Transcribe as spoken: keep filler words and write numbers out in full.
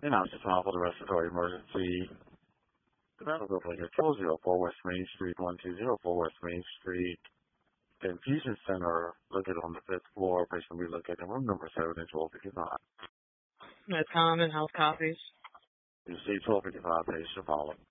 And now it's time for the respiratory emergency. The medical clinic at twelve oh four West Main Street, one two zero four West Main Street. The infusion center located on the fifth floor. Patient will be located in room number seven and twelve fifty-five. The Tom and health copies. You see twelve fifty-five patient follow.